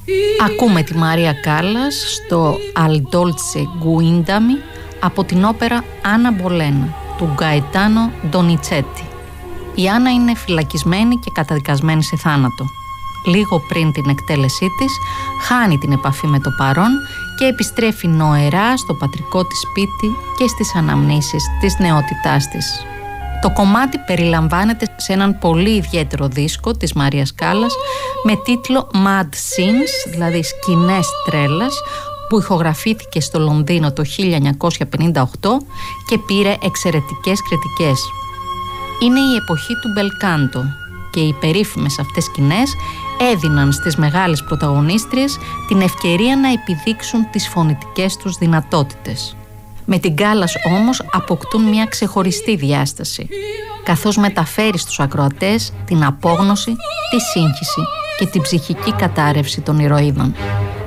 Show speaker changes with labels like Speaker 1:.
Speaker 1: Ακούμε τη Μαρία Κάλλας στο Al Dolce Guindami από την όπερα Άννα Μπολένα του Γκαετάνο Ντονιτσέτη. Η Άννα είναι φυλακισμένη και καταδικασμένη σε θάνατο. Λίγο πριν την εκτέλεσή της, χάνει την επαφή με το παρόν και επιστρέφει νοερά στο πατρικό της σπίτι και στις αναμνήσεις της νεότητάς της. Το κομμάτι περιλαμβάνεται σε έναν πολύ ιδιαίτερο δίσκο της Μαρίας Κάλλας με τίτλο Mad Scenes, δηλαδή σκηνές τρέλας, που ηχογραφήθηκε στο Λονδίνο το 1958 και πήρε εξαιρετικές κριτικές. Είναι η εποχή του μπελκάντο και οι περίφημες αυτές σκηνές έδιναν στις μεγάλες πρωταγωνίστριες την ευκαιρία να επιδείξουν τις φωνητικές τους δυνατότητες. Με την Κάλλας όμως αποκτούν μια ξεχωριστή διάσταση, καθώς μεταφέρει στους ακροατές την απόγνωση, τη σύγχυση και την ψυχική κατάρρευση των ηρωίδων.